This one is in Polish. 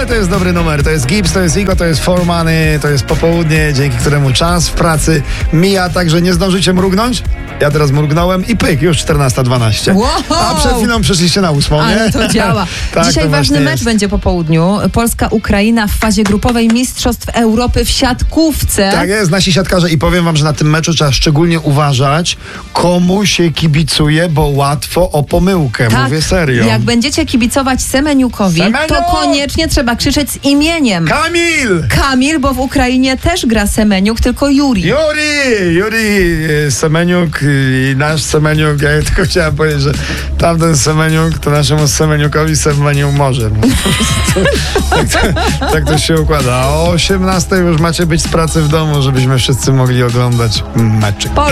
Ale to jest dobry numer, to jest Gibbs, to jest Igo, to jest For Money, to jest popołudnie, dzięki któremu czas w pracy mija, także nie zdążycie mrugnąć. Ja teraz mrugnąłem i pyk, już 14:12. Wow! A przed chwilą przeszliście na 8, nie? Ale to działa. Tak, Dzisiaj to ważny właśnie mecz jest. będzie po południu. Polska-Ukraina w fazie grupowej Mistrzostw Europy w siatkówce. Tak jest, nasi siatkarze i powiem wam, że na tym meczu trzeba szczególnie uważać, komu się kibicuje, bo łatwo o pomyłkę, Tak, mówię serio. jak będziecie kibicować Semeniukowi, Semeniu! to koniecznie trzeba krzyczeć z imieniem. Kamil, bo w Ukrainie też gra Semeniuk, tylko Juri. Juri Semeniuk i nasz Semeniuk, ja tylko chciałem powiedzieć, że tamten Semeniuk to naszemu Semeniukowi Semeniuk może. Tak to się układa. O 18 już macie być z pracy w domu, żebyśmy wszyscy mogli oglądać meczyk.